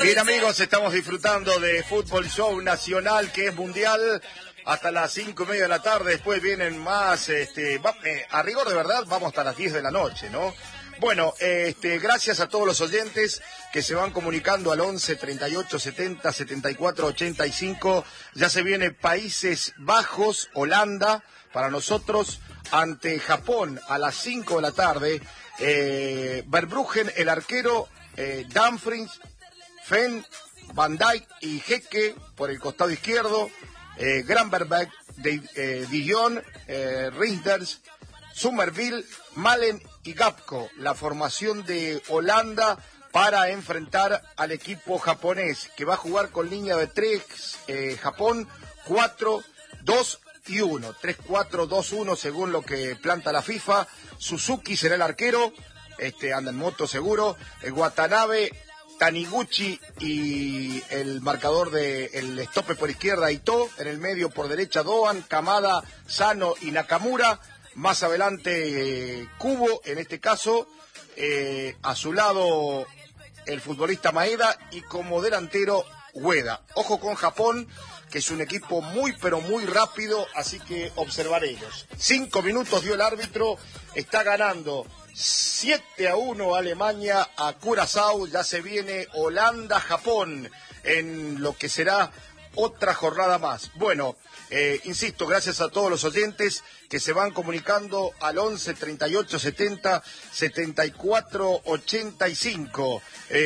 Bien, amigos, estamos disfrutando de Fútbol Show Nacional, que es mundial, hasta las 5:30 de la tarde. Después vienen más, a rigor de verdad, vamos hasta las 10 de la noche, ¿no? Bueno, gracias a todos los oyentes que se van comunicando al 11 38 70 74 85. Ya se viene Países Bajos, Holanda, para nosotros, ante Japón a las 5 de la tarde. Verbruggen, el arquero, Dumfries, Fenn, Van Dijk y Jeque por el costado izquierdo, Gravenberch, Dijon, Reinders, Somerville, Malen y Gapco, la formación de Holanda para enfrentar al equipo japonés, que va a jugar con línea de 3, Japón, 4, 2 y 1, 3-4-2-1 según lo que planta la FIFA. Suzuki será el arquero, anda en moto seguro, Watanabe, Taniguchi y el marcador el estope por izquierda, Ito, en el medio por derecha Doan, Kamada, Sano y Nakamura, más adelante Kubo, en este caso, a su lado el futbolista Maeda y como delantero Ueda. Ojo con Japón, que es un equipo muy pero muy rápido, así que observaremos. 5 minutos dio el árbitro, está ganando 7-1 Alemania a Curazao. Ya se viene Holanda-Japón en lo que será otra jornada más. Bueno, insisto, gracias a todos los oyentes que se van comunicando al 11 38 70 74 85.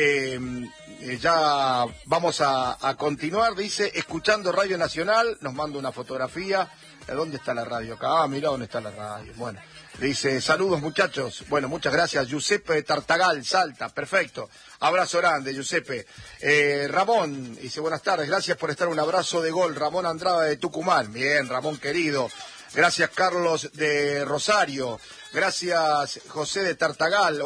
Ya vamos a continuar, dice, escuchando Radio Nacional, nos manda una fotografía. ¿Dónde está la radio acá? Ah, mira dónde está la radio. Bueno, dice, saludos muchachos. Bueno, muchas gracias. Giuseppe de Tartagal, Salta, perfecto. Abrazo grande, Giuseppe. Ramón dice, buenas tardes, gracias por estar, un abrazo de gol. Ramón Andrada de Tucumán. Bien, Ramón querido. Gracias, Carlos de Rosario. Gracias, José de Tartagal.